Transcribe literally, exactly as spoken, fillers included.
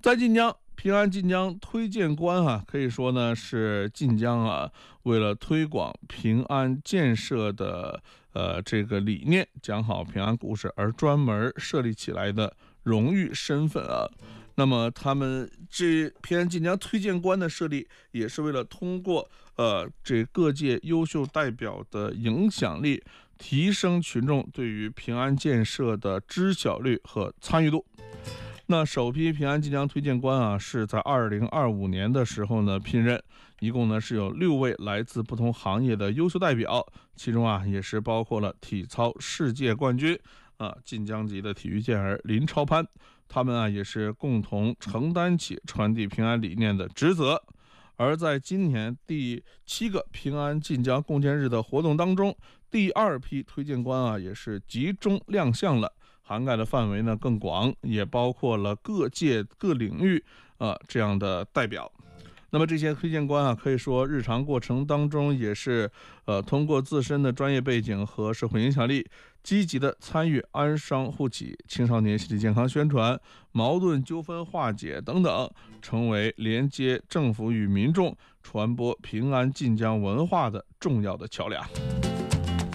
在晋江，平安晋江推荐官啊，可以说呢是晋江啊为了推广平安建设的呃这个理念，讲好平安故事而专门设立起来的荣誉身份啊。那么他们这平安晋江推荐官的设立，也是为了通过呃这各界优秀代表的影响力，提升群众对于平安建设的知晓率和参与度。那首批平安晋江推荐官啊，是在二零二五年的时候呢聘任，一共呢是有六位来自不同行业的优秀代表，其中啊也是包括了体操世界冠军啊晋江籍的体育健儿林超攀，他们啊也是共同承担起传递平安理念的职责。而在今年第七个平安晋江共建日的活动当中，第二批推荐官啊也是集中亮相了，涵盖的范围呢更广，也包括了各界各领域啊、呃、这样的代表。那么这些推荐官啊，可以说日常过程当中也是呃通过自身的专业背景和社会影响力，积极的参与安商护己、青少年心理健康宣传、矛盾纠纷化解等等，成为连接政府与民众、传播平安晋江文化的重要的桥梁。